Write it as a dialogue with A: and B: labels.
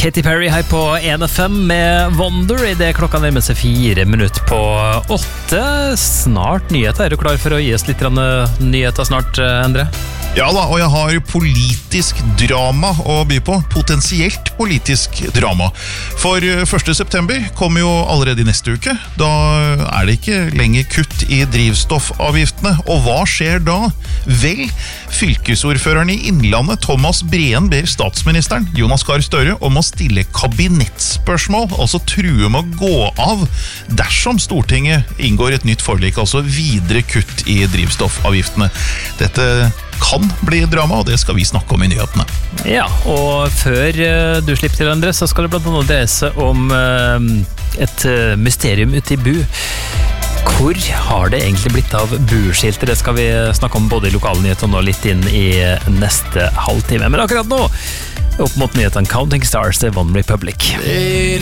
A: Katy Perry her på 1FM med Wonder I det klokka nærmer seg 4 minutter på 8. Snart nyheter. Er du klar for å gi oss litt nyheter snart, Endre?
B: Ja da, og jeg har politisk drama å by på. Potensielt politisk drama. For 1. september kommer jo allerede I neste uke. Da er det ikke lenger kutt I drivstoffavgiftene. Og hva skjer da? Vel, fylkesordføreren I Innlandet, Thomas Breen, ber statsministeren, Jonas Gahr Støre, om å stille kabinettspørsmål, altså true med å gå av dersom Stortinget inngår et nytt forlik, altså videre kutt I drivstoffavgiftene. Dette kan bli drama, og det skal vi snakke om I nyhetene.
A: Ja, og før du slipper til, Andres, så skal det blant annet dreie seg om et mysterium ute I Bu. Hvor har det egentlig blitt av buskilter? Det skal vi snakke om både I lokalnyhetene og litt inn I neste halvtime. Men akkurat nå, opp mot nyhetene Counting Stars, det One Republic.